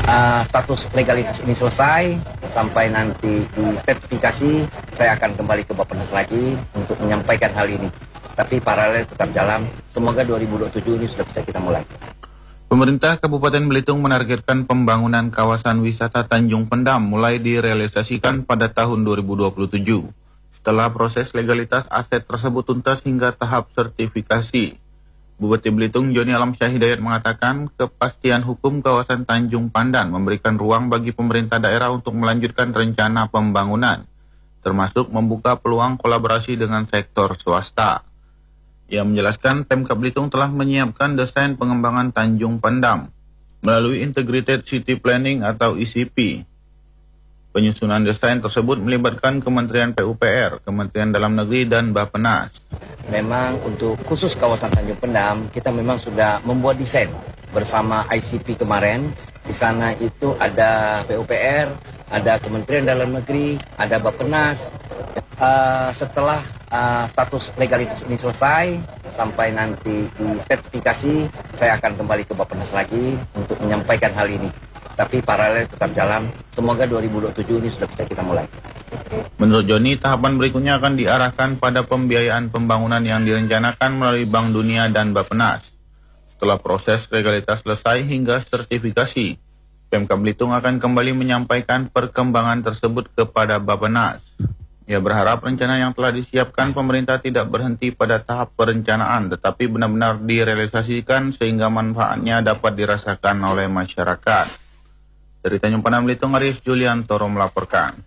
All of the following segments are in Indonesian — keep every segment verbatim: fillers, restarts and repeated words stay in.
uh, status legalitas ini selesai, sampai nanti di sertifikasi, saya akan kembali ke Bappenas lagi untuk menyampaikan hal ini. Tapi paralel tetap jalan, semoga dua ribu dua puluh tujuh ini sudah bisa kita mulai. Pemerintah Kabupaten Belitung menargetkan pembangunan kawasan wisata Tanjung Pendam mulai direalisasikan pada tahun dua ribu dua puluh tujuh. Setelah proses legalitas aset tersebut tuntas hingga tahap sertifikasi. Bupati Belitung Joni Alamsyah Hidayat mengatakan kepastian hukum kawasan Tanjung Pandan memberikan ruang bagi pemerintah daerah untuk melanjutkan rencana pembangunan, termasuk membuka peluang kolaborasi dengan sektor swasta. Ia menjelaskan Pemkab Belitung telah menyiapkan desain pengembangan Tanjung Pendam melalui Integrated City Planning atau I C P. Penyusunan desain tersebut melibatkan Kementerian P U P R, Kementerian Dalam Negeri, dan Bappenas. Memang untuk khusus kawasan Tanjung Pendam, kita memang sudah membuat desain bersama I C P kemarin. Di sana itu ada P U P R, ada Kementerian Dalam Negeri, ada Bappenas. Uh, setelah uh, status legalitas ini selesai, sampai nanti di sertifikasi, saya akan kembali ke Bappenas lagi untuk menyampaikan hal ini. Tapi paralel tetap jalan, semoga dua ribu dua puluh tujuh ini sudah bisa kita mulai. Menurut Joni, tahapan berikutnya akan diarahkan pada pembiayaan pembangunan yang direncanakan melalui Bank Dunia dan Bappenas. Setelah proses legalitas selesai hingga sertifikasi, Pemkab Belitung akan kembali menyampaikan perkembangan tersebut kepada Bappenas. Ia berharap rencana yang telah disiapkan pemerintah tidak berhenti pada tahap perencanaan, tetapi benar-benar direalisasikan sehingga manfaatnya dapat dirasakan oleh masyarakat. Dari Tanjung Pandan Belitung, Aris Juliantoro melaporkan.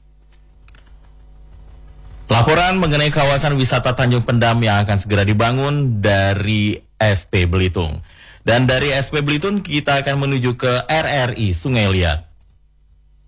Laporan mengenai kawasan wisata Tanjung Pendam yang akan segera dibangun dari S P Belitung. Dan dari S P Belitung kita akan menuju ke R R I Sungai Liat.